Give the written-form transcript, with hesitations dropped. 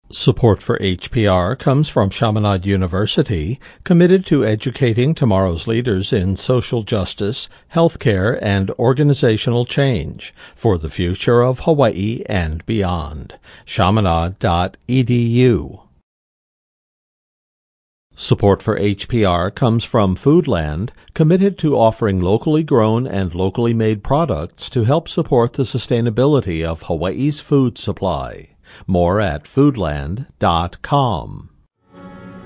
Support for HPR comes from Chaminade University, committed to educating tomorrow's leaders in social justice, healthcare, and organizational change for the future of Hawaii and beyond. Chaminade.edu. Support for HPR comes from Foodland, committed to offering locally grown and locally made products to help support the sustainability of Hawaii's food supply. More at foodland.com.